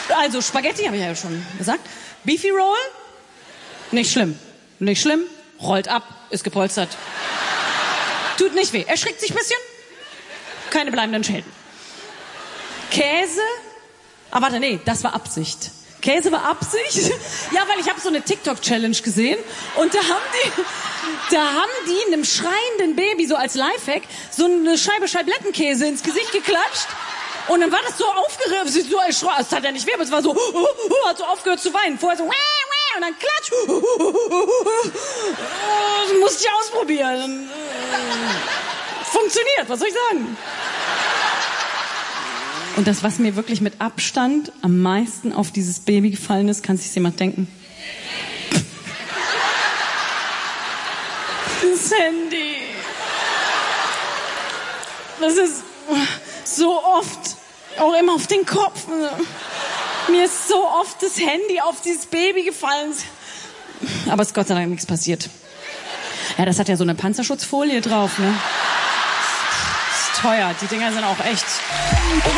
Also Spaghetti, habe ich ja schon gesagt. Beefy Roll? Nicht schlimm. Nicht schlimm. Rollt ab, ist gepolstert. Tut nicht weh. Erschrickt sich ein bisschen. Keine bleibenden Schäden. Käse? Ah, warte, nee, das war Absicht. Käse war Absicht? Ja, weil ich habe so eine TikTok-Challenge gesehen und da haben die einem schreienden Baby so als Lifehack so eine Scheibe Scheiblettenkäse ins Gesicht geklatscht und dann war das so aufgeregt, so erschrocken. Es tat ja nicht weh, aber es war so, hat so aufgehört zu weinen. Vorher so, und dann klatsch. Das musste ich ausprobieren. Funktioniert, was soll ich sagen? Und das, was mir wirklich mit Abstand am meisten auf dieses Baby gefallen ist, kann sich jemand denken? Das Handy. Das ist so oft, auch immer auf den Kopf. Mir ist so oft das Handy auf dieses Baby gefallen. Aber es ist Gott sei Dank nichts passiert. Ja, das hat ja so eine Panzerschutzfolie drauf, ne? Das ist teuer, die Dinger sind auch echt...